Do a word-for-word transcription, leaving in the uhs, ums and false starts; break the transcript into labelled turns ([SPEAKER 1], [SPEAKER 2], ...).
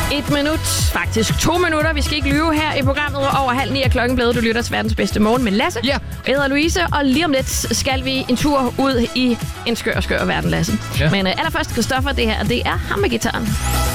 [SPEAKER 1] Et minut, faktisk to minutter. Vi skal ikke lyve her i programmet. Over halv ni er klokken blevet. Du lytter til verdens bedste morgen med Lasse.
[SPEAKER 2] Ja.
[SPEAKER 1] Jeg hedder Louise, og lige om lidt skal vi en tur ud i en skør, skør verden, Lasse. Ja. Men uh, allerførst, Christoffer, det her, det er ham med gitaren.